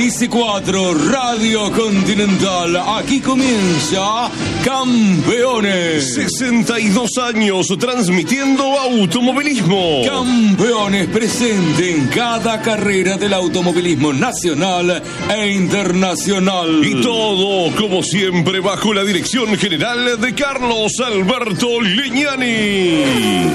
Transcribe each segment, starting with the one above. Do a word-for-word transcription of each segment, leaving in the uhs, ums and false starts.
seis cuatro Radio Continental. Aquí comienza Campeones. sesenta y dos años transmitiendo automovilismo. Campeones, presente en cada carrera del automovilismo nacional e internacional. Y todo, como siempre, bajo la dirección general de Carlos Alberto Leñani.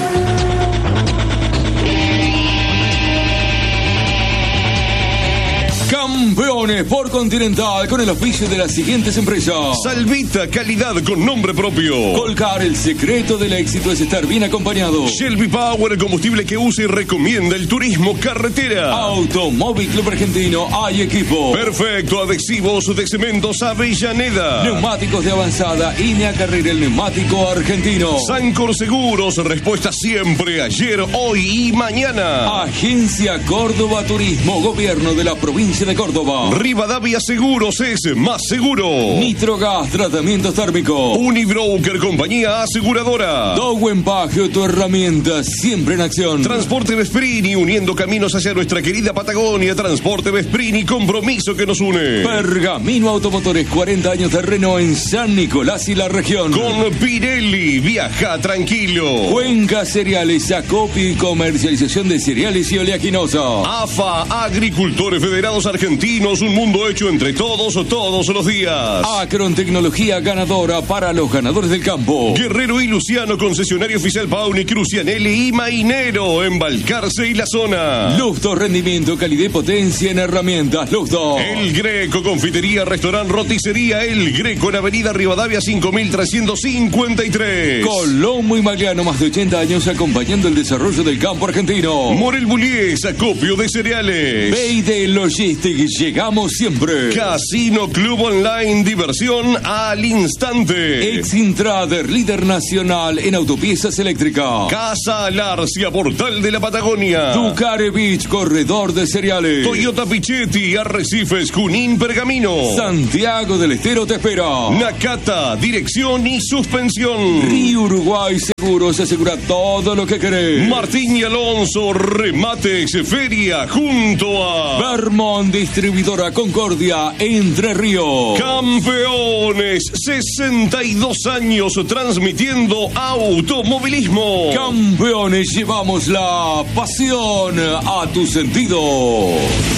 Campeones por Continental, con el oficio de las siguientes empresas: Salvita, calidad con nombre propio. Colcar, el secreto del éxito es estar bien acompañado. Shelby Power, el combustible que usa y recomienda el turismo carretera. Automóvil Club Argentino, hay equipo. Perfecto, adhesivos de cementos Avellaneda. Neumáticos de avanzada, Inea Carrera, el neumático argentino. Sancor Seguros, respuesta siempre, ayer, hoy y mañana. Agencia Córdoba Turismo, gobierno de la provincia de Córdoba. Rivadavia Seguros es más seguro. Nitrogas, tratamientos térmicos. Unibroker, compañía aseguradora. Dowen Pagio, tu herramienta siempre en acción. Transporte Vesprini, uniendo caminos hacia nuestra querida Patagonia. Transporte Vesprini, compromiso que nos une. Pergamino Automotores, cuarenta años de Renault en San Nicolás y la región. Con Pirelli, viaja tranquilo. Cuenca Cereales, acopio y comercialización de cereales y oleaginosa. A F A, Agricultores Federados Argentinos, un mundo hecho entre todos, todos los días. Acron, tecnología ganadora para los ganadores del campo. Guerrero y Luciano, concesionario oficial Pauni, Crucianelli y Mainero, en Balcarce y la zona. Lufto, rendimiento, calidad y potencia en herramientas. Lufto. El Greco, confitería, restaurante, roticería El Greco, en Avenida Rivadavia cinco mil trescientos cincuenta y tres. Colombo y Magliano, más de ochenta años acompañando el desarrollo del campo argentino. Morel Bullies, acopio de cereales. B y D Logistics, llegamos siempre. Casino Club Online, diversión al instante. Exintrader, líder nacional en autopiezas eléctricas. Casa Alarcia, portal de la Patagonia. Ducare Beach, corredor de cereales. Toyota Pichetti, Arrecifes, Junín, Pergamino. Santiago del Estero te espera. Nakata, dirección y suspensión. Río Uruguay Seguros, asegura todo lo que querés. Martín y Alonso, remates, feria, junto a Vermont, distribuidora Concordia, Entre Ríos. Campeones, sesenta y dos años transmitiendo automovilismo. Campeones, llevamos la pasión a tu sentido.